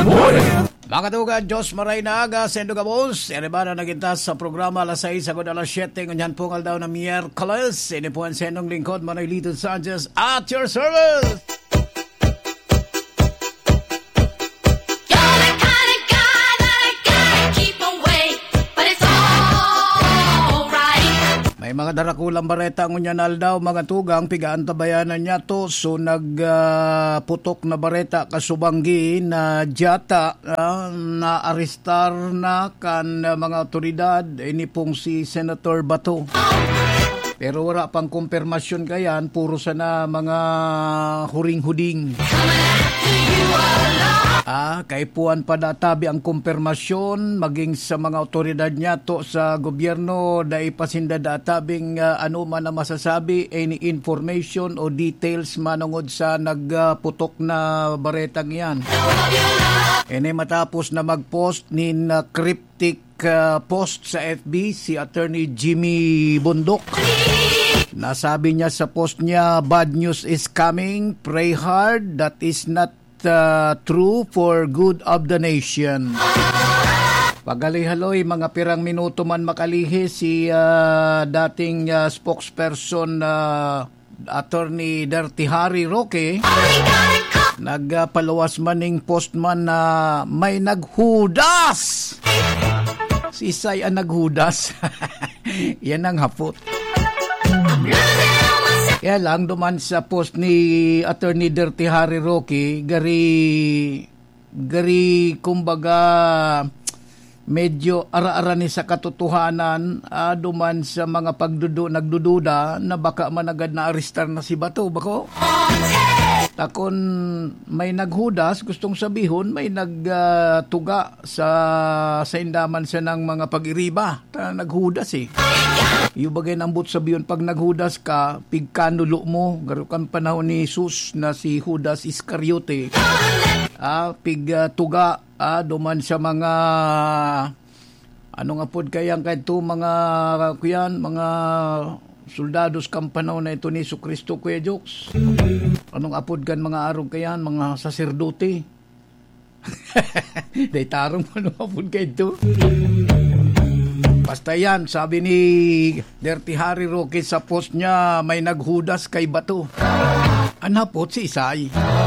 Mga tugan, Diyos maray na aga, sendo gabos, eribana nagintas sa programa alas 6 agad alas 7, ngunyan po daw na Miyerkules, ini po ang sendong lingkod, Manolito Sanchez, at your service! May mga darakulang bareta ngunyan aldaw, mga tugang, pigaan tabayanan niya to, so nagputok na bareta kasubanggi na jata na arestar na kan mga otoridad, ini pong si Senator Bato. Pero wala pang kumpirmasyon kayan, puro sana mga huring-huding. Kay puan pa databi ang kumpirmasyon maging sa mga otoridad niya to sa gobyerno da ipasinda databing ano man na masasabi, any information o details manungod sa nagputok na baretang yan. Ini matapos na mag-post nin cryptic post sa FB si Attorney Jimmy Bundok. Nasabi niya sa post niya, bad news is coming, pray hard, that is not true for good of the nation. Pagalihaloy, mga pirang minuto man makalihi si dating spokesperson Attorney Dirty Harry Roque, nagpaluwas maning postman na may naghudas. Si Isay ang naghudas. Yan ang hapot. Kaya lang, duman sa post ni Attorney Dirty Harry Roque, gari kumbaga, medyo ara-ara ni sa katotohanan, duman sa mga nagdududa na baka managad na arestar na si Bato, bako? Takon may naghudas, gustong sabihon, may nagtuga sa indaman siya ng mga pag-iriba. Naghudas eh. Yung bagay ng but sabihin, pag naghudas ka, pigkanulo mo, garo kang panahon ni Jesus na si Judas Iscariote. Pigtuga, duman sa mga, ano nga po kayang kahit mga soldados kang panahon na ito ni Jesucristo, Kuya Jokes. Anong apod kan mga arog kayan, mga saserdote. Day tarong anong apod ka ito. Basta yan, sabi ni Dirty Harry Roque sa post niya, may naghudas kay Bato. Anapot si Isay.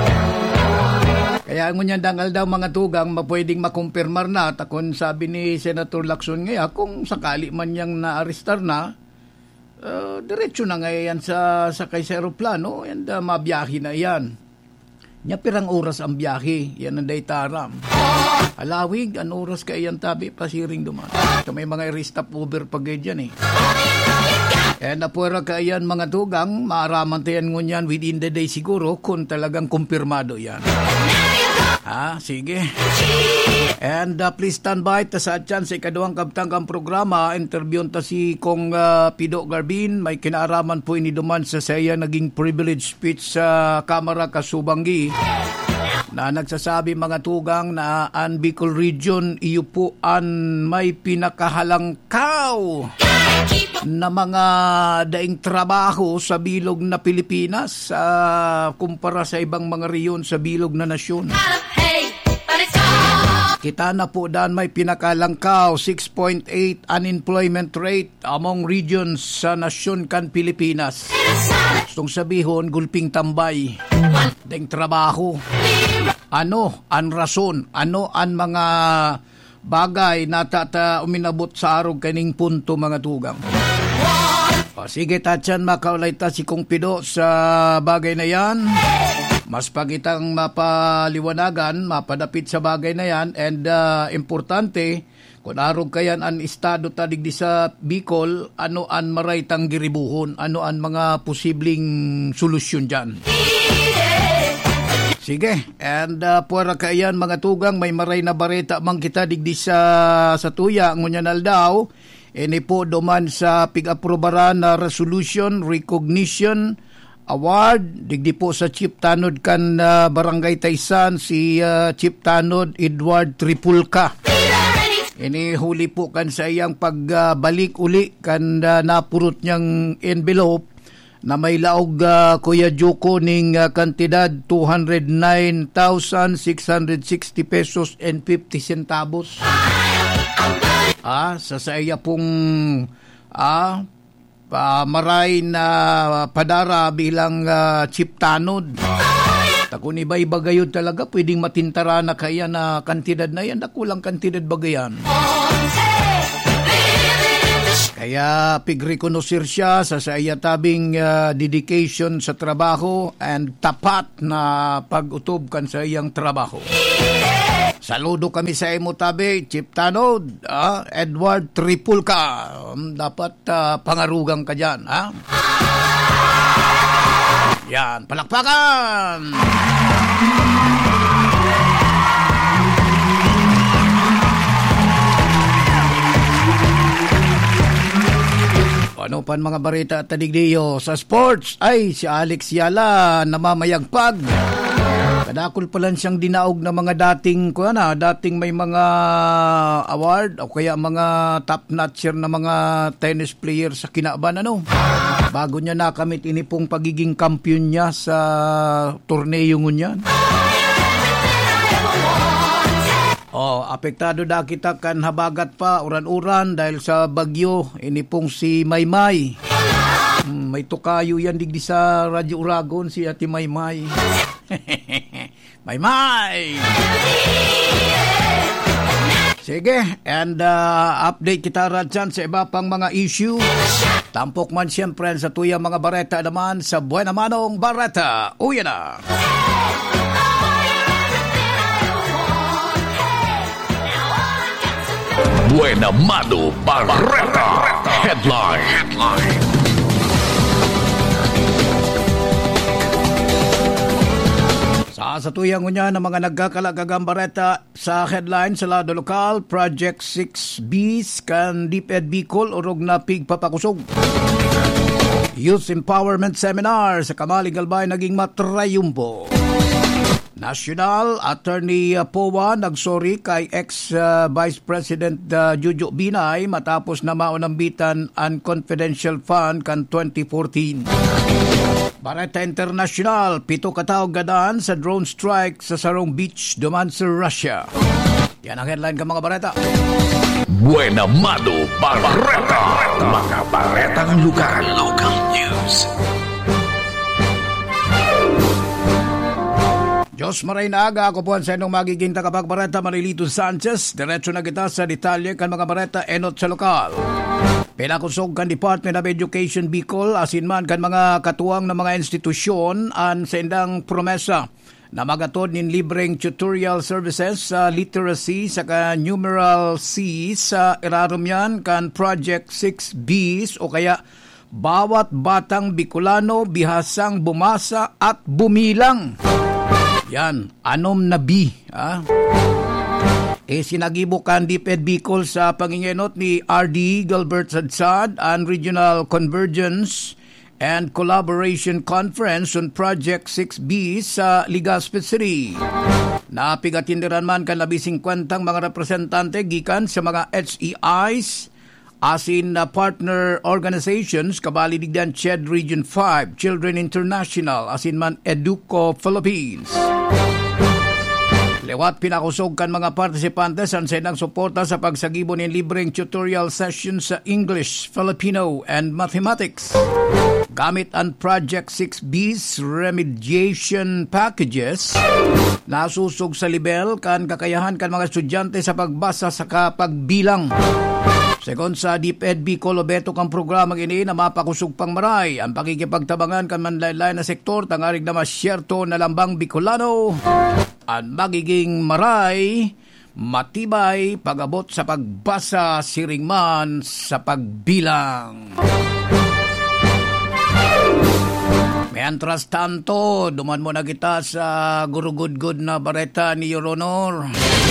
Kaya ngunyan dangal daw mga tugang, mapwedeng makumpirmar na. Takon sabi ni Senator Lacson ngayon, kung sakali man niyang na-arestar na, diretso na ngayon sa kay sa aeroplano, and mabiyahe na yan. Nya pirang oras ang biyahe, yan ang daytaram. Alawig, ang oras kaya yan tabi, pasiring duman. So, may mga i-stop over pag dyan eh. And napuwera kaya yan mga tugang, maaraman tayan ngunyan within the day siguro kung talagang kumpirmado yan. Sige. And please stand by ta sa atyan sa ikaduhang kabtanggang programa. Interview ta si Kong Pido Garbin. May kinaaraman po iniduman sa saya naging privilege speech sa Kamara Kasubanggi na nagsasabi mga tugang na ang Bicol Region iupuan may pinakahalangkaw na mga daing trabaho sa bilog na Pilipinas kumpara sa ibang mga riyon sa bilog na nasyon. Kita na po dan may pinakalangkaw 6.8 unemployment rate among regions sa nasyon kan Pilipinas. Gustong sabihon, gulping tambay, daing trabaho. Ano ang rason? Ano ang mga bagay na uminabot sa arog kaning punto mga tugang? Sige tatyan, makaulay ta si Kong Pido sa bagay na yan. Mas pagitang mapaliwanagan, mapadapit sa bagay na yan, and importante, kung arog kayan ang estado tadig di sa Bicol, ano ang maraytang giribuhon, ano ang mga posibleng solusyon dyan. Sige, and puwara kayan mga tugang, may maray na bareta mang kita digdi sa tuya, ngunyan aldaw, ini po duman sa pig-aprobaran na resolution, recognition, award, digdi po sa Chief Tanod kan Barangay Taysan, si Chief Tanod Edward Tripulca. Ini huli po kan sa iyang pagbalik uli kan napurot niyang envelope na may laog Kuya Joko ning kantidad 209,660 pesos and 50 centavos. Sa saya pong maray na padara bilang chip tanod. Kung iba-iba gayod talaga, pwedeng matintara na kaya na kantidad na yan, nakulang kantidad bagayan. Kaya pigrekonosir siya sa tabing dedication sa trabaho and tapat na pag-utob kan sa iyang trabaho. Saludo kami sa imo tabi, Chip Tanod, Edward Tripulca. Dapat pangarugang ka dyan, ha? Yan, palakpakan! Ano pan mga barita at tadigdiyo sa sports? Ay, si Alex Yala namamayagpag. Kadakol pa lang siyang dinaog na mga dating may mga award o kaya mga top-notcher na mga tennis player sa kinaban bago niya nakamit ini pong pagiging kampiyon niya sa torneo ngunyan. Apektado da kita kan habagat pa uran-uran dahil sa bagyo ini pong si Maymay. May tukayo yan digdi sa Radyo Uragon si Ate Maymay. Maymay! Sige, and update kita radyan sa iba pang mga issue. Tampok man siyempre sa tuyang mga bareta naman sa Buena Manong Bareta. Uya na! Buena Mano Bareta Headline. Sa tuyang niya ng mga nagkakalagagang bareta sa headline sa lado lokal, Project 6Bs kan DepEd Bicol urog na pigpapakusog. Youth Empowerment Seminar sa Kamalig Albay naging matrayumpo. National Attorney POA nagsori kay ex-Vice President Jojo Binay matapos na maunambitan ang confidential fund kan 2014. Bareta International, 7 katao gadaan sa drone strike sa Sarong Beach, Dumansur, Russia. Yan ang headline ka mga bareta. Buena Mano Bareta. Mga baretang lugar. Local news. Diyos maray na aga, ako po ang sa inyong magiging takapagbareta Marilito Sanchez. Diretso na kita sa detalye kan mga bareta enot sa lokal. Pinakusog kan Department of Education Bicol asin man kan mga katuwang na mga institusyon an sa indang promesa na magatod nin libreng tutorial services sa literacy sa numeral C sa irarumyan kan Project 6Bs o kaya bawat batang Bicolano bihasang bumasa at bumilang. Yan, anom na B. Sinagibukan DepEd Bicol sa pangingenot ni RD Gilbert Sadsad ang Regional Convergence and Collaboration Conference on Project 6B sa Legazpi City. Napigatindiran man kan labi 50 mga representante gikan sa mga HEIs asin na partner organizations kabali digdan CHED Region 5, Children International, asin man Educo Philippines. Lewat pinakusog kan mga partisipantes ang senang suporta sa pagsagibo ng libreng tutorial sessions sa English, Filipino, and Mathematics. Gamit ang Project 6B's remediation packages, nasusog sa level kan kakayahan kan mga estudyante sa pagbasa sa pagbilang. Segon sa DepEd Bicol Obeto kang programang ini na mapakusog pang maray ang pakikipagtabangan kan manlaylay na sektor tangarig na masyerto na lambang Bicolano ang magiging maray matibay pagabot sa pagbasa siringman sa pagbilang. Mientras tanto, duman mo na kita sa gurugud-gud na bareta ni Your Honor.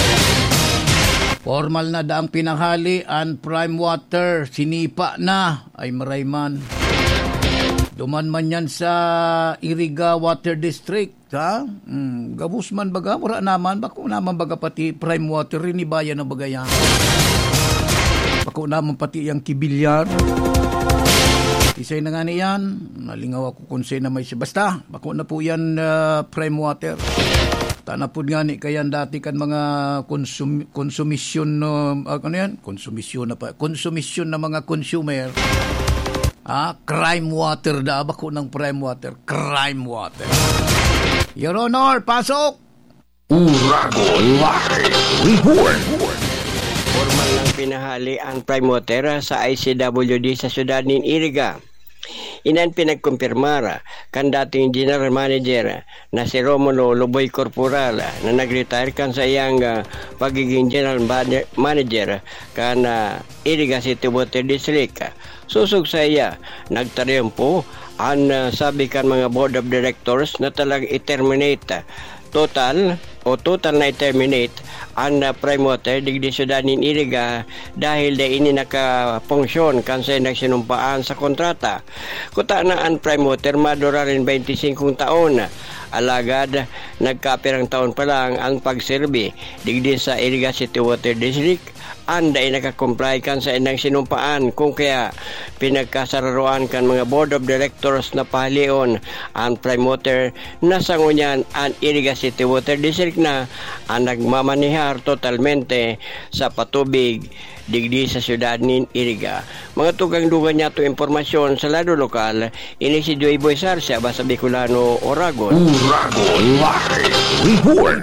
Formal na daang pinahali ang prime water, sinipa na, ay marayman. Duman man yan sa Iriga Water District, ha? Gabus man baga, mura naman, bako naman baga pati prime water, rinibaya na baga yan. Bako naman pati yung kibilyan. Isay na nga niyan, nalingaw ako kung sino may si. Basta, bako na po yan prime water. Tanapod nga ni kayan dati kan mga konsumisyon ano yan? Konsumisyon na mga consumer. Crime water da bako ng prime water. Crime water. Your Honor, pasok! Urago Live Report. Formal lang pinahali ang prime water sa ICWD sa syudad ng Iriga. Inan pinagkumpirmara kan dating general manager na si Romulo Luboy Corporal na nag-retire kan sa iyang pagiging general manager kan Iriga City Water District. Susog sa iya, nagtaryempo ang sabi kan mga board of directors na talagang i-terminate total na i-terminate ang prime water digdi syudad ng Iriga dahil da ini nakapunksyon kan sa nagsinumpaan sa kontrata. Kuta na ang prime water madura rin 25 taon. Alagad, nagkapirang taon pa lang ang pagserbi digdi sa Iriga City Water District. Anda ay nakakomply kan sa inang sinumpaan kung kaya pinagkasararuan kan mga board of directors na pahalion ang prime water na sangunyan ang Iriga City Water District na ang nagmamanihar totalmente sa patubig digdi sa syudad ng Iriga. Mga tugang-dugan niya ito informasyon sa lado lokal, ini si Joy Boy Sarsia, basa Bicolano, Oragon. Urago Live Report.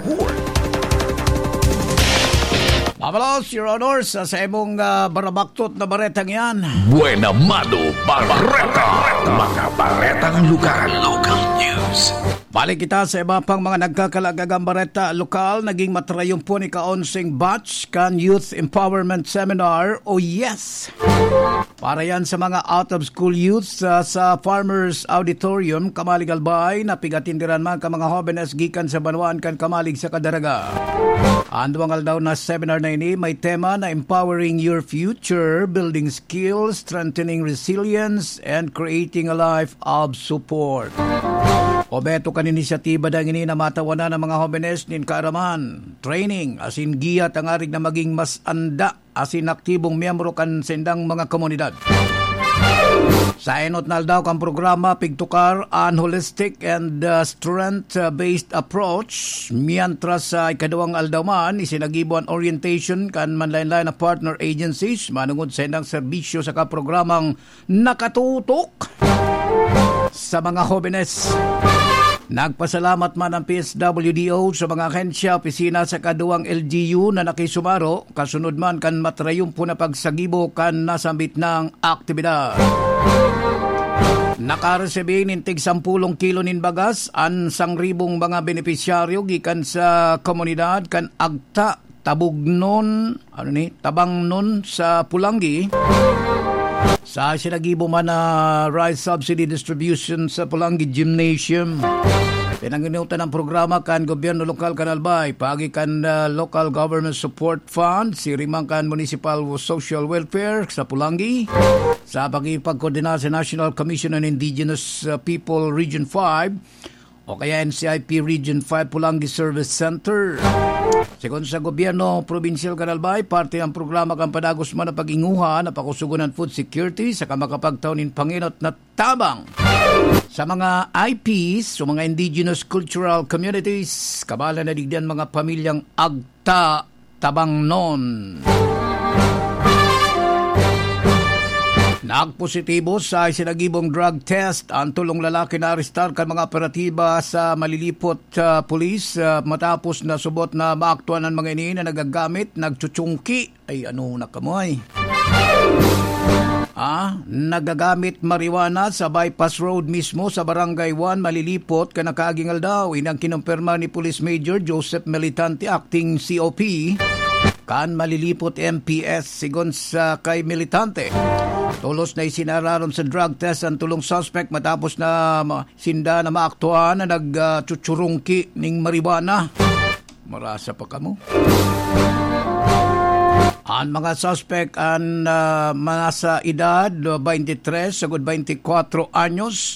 Mabalos, Your Honor, sa imong barabaktot na baretang yan. Buena Mado Barreta. Mga baretang lugar. Local news. Balik kita sa iba pang mga nagkakalagagang bareta lokal, naging matrayumpo ni Kaonsing Batch kan Youth Empowerment Seminar o YES. Para yan sa mga out-of-school youths sa Farmers Auditorium, Kamalig Albay, na pigatindiran man ka mga hobenes gikan sa Banwaan kan Kamalig sa Kadaraga. Anduangal daw na seminar na ini may tema na Empowering Your Future, Building Skills, Strengthening Resilience, and Creating a Life of Support. O beto kan inisyatiba dang ini na matawanan ng mga hobenes nin kaaraman, training, asin giyat ang arig na maging mas anda, asin aktibong miyembro kan sendang mga komunidad. Sa enot na daw kang programa pigtukar an holistic and strength-based approach, mientras sa ikaduang aldawman isinagibuan orientation kan manlain-lain na partner agencies manungod sa endang serbisyo sa kaprogramang nakatutok sa mga hobenes. Nagpasalamat man ang PSWDO sa mga ahensya, opisina sa kaduang LGU na nakisumaro, kasunod man kan matrayumpo na pagsagibo kan nasambit ng aktibidad. Nakaresebe nin tig 10 kilo nin bagas ang 1,000 mga benepisyaryo gikan sa komunidad kan Agta Tabugnon Tabangnon sa Pulangi. Sa sinagibo man na rice subsidy distribution sa Pulangi Gymnasium. Pinanginutan ng programa kan gobyerno lokal kan Albay, pagi kan Local Government Support Fund, si Rimang kan Municipal Social Welfare sa Pulangi, sa pagipagkoordinat sa National Commission on Indigenous People Region 5, o kaya NCIP Region 5 Pulangi Service Center. Sekon sa gobyerno provincial kan Albay, parte ang programa kan padagos man na pag-inguha na pakusugunan food security sa kamakapagtaunin panginot na tabang sa mga IPs, so mga indigenous cultural communities, kabala na digdan mga pamilyang Agta Tabangnon. Nagpositibo sa isinagibong drug test ang tulong lalaki na arestar kan mga operatiba sa malilipot pulis matapos na subot na maaktuan ng mga ini na nagagamit, nagchuchungki, ay ano na kamoy. Nagagamit marijuana sa bypass road mismo sa Barangay 1 Malilipot ka nakagingal daw. Inang kinumpirma ni Police Major Joseph Militante, acting COP kan Malilipot MPS. Sigon sa kay Militante, tulos na isinararon sa drug test ang tulong suspect matapos na sinda na maaktuhan na nagchuchurungki ning marijuana. Marasa pa kamo. Ang mga suspect ang nasa edad 23 sagod 24 anyos,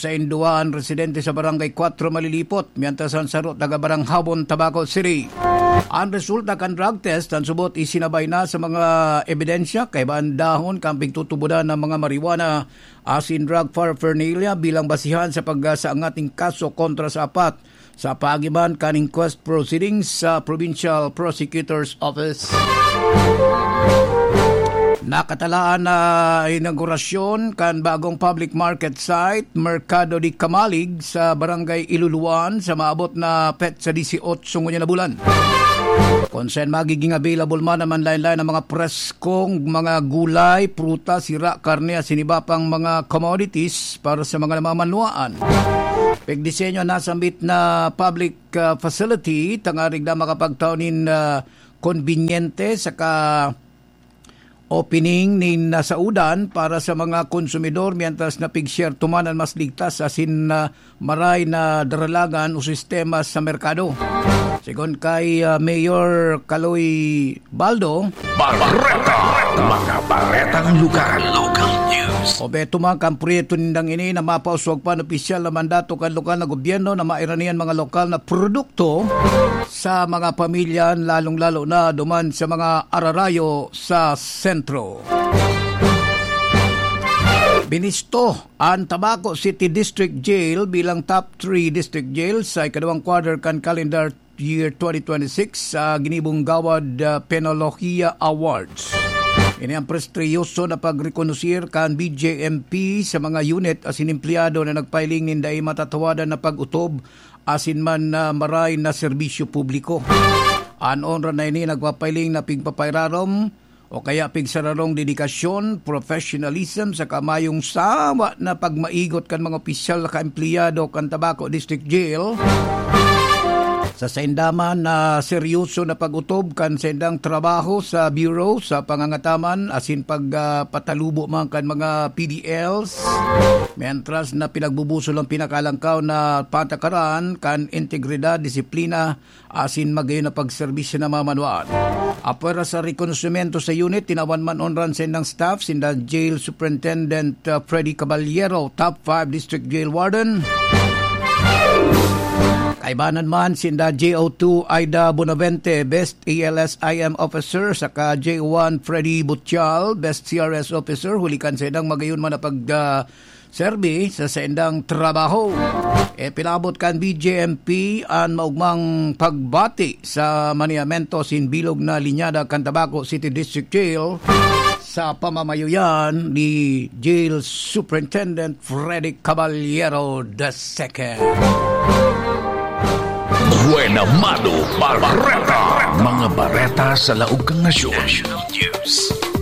konsainduan residente sa Barangay 4 Malilipot, mientras ang sarot taga Barang Habon, Tabaco City. Ang resulta kan drug test ang subot isinabay na sa mga ebidensya kay bandahon kamping tutubudan ng mga marijuana asin drug paraphernalia bilang basihan sa pagsaangating kaso kontra sa apat sa pagiban kan inquest proceedings sa Provincial Prosecutor's Office. Nakatalaan na inaugurasyon kan bagong public market site Mercado de Camalig sa Barangay Iluluan sa maabot na pet sa 18 na bulan. Konsen magiging available man naman lain-lain ng mga preskong mga gulay, pruta, sira, karne at siniba pang mga commodities para sa mga namamanuaan. Pagdisenyo nasambit na public facility tangarig na makapagtaunin konbinyente saka opening ni nasaudan para sa mga konsumidor mientras na pig-share tumanan mas ligtas asin maray na daralagan o sistema sa merkado. Sigon kay Mayor Kaloy Baldo, Barreta, mga baretang lugar, local news. obe tumang proyekto nindang ini na mapauswag pa ng opisyal na mandato kan lokal na gobyerno na mairanian mga lokal na produkto sa mga pamilya lalong-lalo na duman sa mga ararayo sa sentro. Binisto ang Tabaco City District Jail bilang top 3 district jail sa ikadawang quarter kan calendar year 2026 sa Ginibong Gawad Penologia Awards. Ini ang prestiyoso na pagrekonusir kan BJMP sa mga unit asin empleyado na nagpailing ninday matatawadan na pag-utob asin man na maray na serbisyo publiko. An honra na ini nagpapailing na pigpapairarom o kaya pigsararong dedikasyon, professionalism sa kamayong sawa na pagmaigot kan mga opisyal na ka-empleyado kan Tabaco District Jail sa saindaman na seryoso na pag-utob kan saindang trabaho sa bureau sa pangangataman asin pagpatalubo man kan mga PDLs mientras na pinagbubusol ang pinakalangkaw na patakaran kan integridad, disiplina asin magayon na pagserbisyo na mamanuan. Apwera sa rekonosymento sa unit, tinawan man onran sa indang staff, sinda Jail Superintendent Freddy Caballero, Top 5 District Jail Warden. Kaibanan man sinda JO2 Aida Bonavente, Best ALS-IM Officer, saka J1 Freddy Butchal, Best CRS Officer, hulikan sa indang magayon man na pag-serbi sa indang trabaho. Pinabot kan BJMP ang maugmang pagbati sa maniamento sinbilog na linyada kan Tabaco City District Jail sa pamamayuyan ni Jail Superintendent Freddy Caballero II. Buena Mano Barreta, mga bareta sa laog kang nasyon. National News.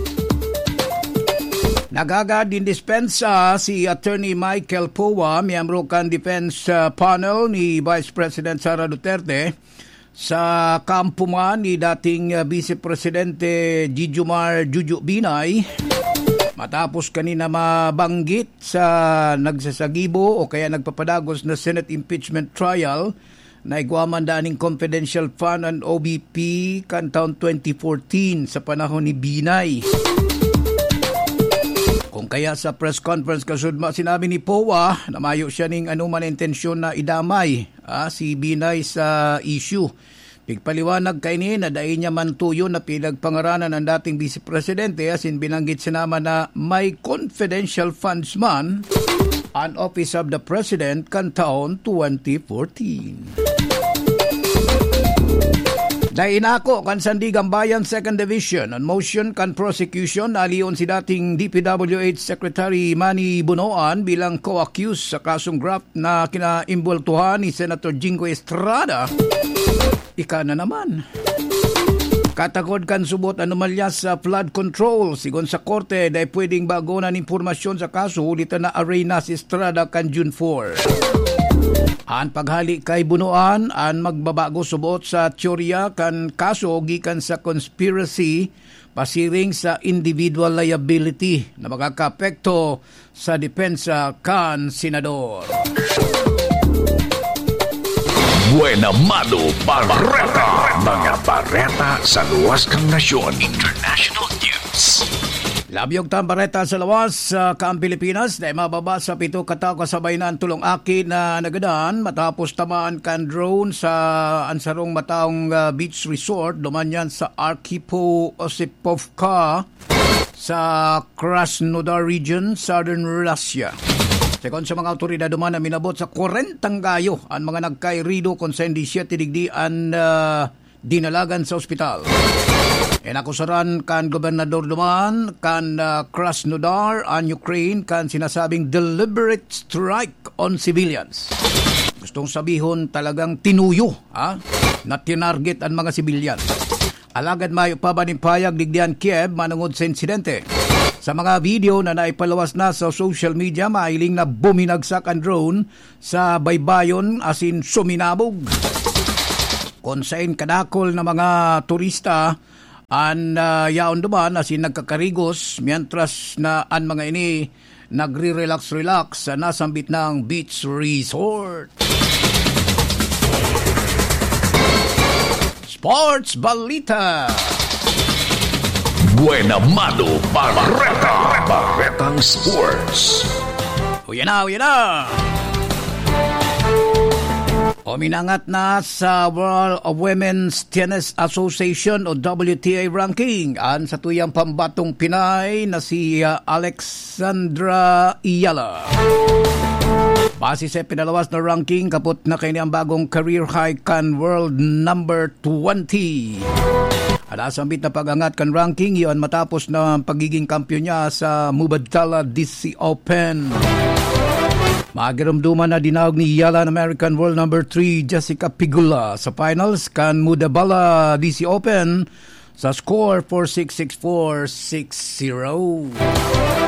Nagagad din dispensa si Attorney Michael Powa, miyembro kan defense panel ni Vice President Sara Duterte sa kampo man ni dating Vice Presidente Jijomar Juju Binay matapos kanina mabanggit sa nagsasagibo o kaya nagpapadagos na Senate impeachment trial na igwaman daning confidential fund and OBP kan taon 2014 sa panahon ni Binay. Kung kaya sa press conference kasudma sinabi ni Powa na mayo siya ning anuman intensyon na idamay si Binay sa issue. Pigpaliwanag kaini na dahi niya man tuyo na pinagpangaranan ng dating Vice Presidente asin binanggit sinama na may confidential funds man an Office of the President kan taon 2014. Dainako kan Sandigan Bayan 2nd Division on motion kan prosecution aliyon si dating DPWH Secretary Manny Bunoan bilang co-accused sa kasong graft na kinaimbultuhan ni Senator Jingo Estrada. Ika na naman. Katagod kan subot anomalya sa flood control. Sigon sa korte, dahil pwedeng bagonan impormasyon sa kaso, ulitan na array na si Estrada kan June 4. Ang paghali kay Bunuan, ang magbabago subot sa teorya kan kaso gikan sa conspiracy pasiring sa individual liability na makakaapekto sa depensa kan senador. Buena Mano Barreta, mga bareta sa luwas kang nasyon. International News. Labyog tambareta sa lawas sa Kaang Pilipinas na mababa sa 7 katao kasabay na ang tulong aki na nagadaan matapos tamaan kan drone sa ansarong mataong beach resort dumanyan sa Archipo Osipovka sa Krasnodar region, southern Russia. Sekon sa mga autoridad duman na minabot sa 40 gayo ang mga nagkairido kung sa hindi siya tinigdian dinalagan sa ospital. Inakusaran kan gobernador duman kan Krasnodar ang Ukraine kan sinasabing deliberate strike on civilians. Gustong sabihon talagang tinuyo na tinarget ang mga sibilyan. Alagad mayo pa ba ng payag digdian Kiev manungod sa insidente. Sa mga video na naipalawas na sa social media, mailing na buminagsak ang drone sa baybayon asin suminabog. Konsain kadakol na mga turista an yaon duman asin nagkakarigos mientras na an mga ini nagre-relax sa nasambit ng beach resort. Sports Balita. Buena Mano Barreta. Barretang Sports. Uyan na. Uminangat na sa World of Women's Tennis Association o WTA ranking ang sa tuyang pambatong Pinay na si Alexandra Iyala. Base sa pinalawas na ranking, kaput na kayo ang bagong career high kan world number 20. Alasambit na pagangat kan ranking, iyon matapos na pagiging kampiyon niya sa Mubadala DC Open. Magiramduman na dinawag ni Iyala ng American World number 3 Jessica Pegula sa finals kan Mubadala DC Open sa score 4-6, 6-4, 6-0.